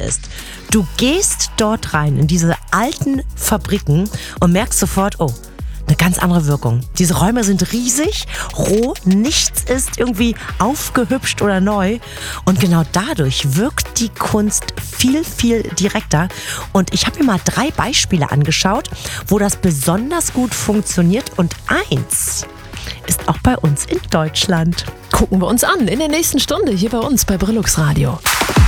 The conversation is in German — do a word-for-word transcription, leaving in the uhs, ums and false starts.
ist, du gehst dort rein in diese alten Fabriken und merkst sofort, oh, eine ganz andere Wirkung. Diese Räume sind riesig, roh, nichts ist irgendwie aufgehübscht oder neu. Und genau dadurch wirkt die Kunst viel, viel direkter. Und ich habe mir mal drei Beispiele angeschaut, wo das besonders gut funktioniert. Und eins ist auch bei uns in Deutschland. Gucken wir uns an in der nächsten Stunde hier bei uns bei Brillux Radio.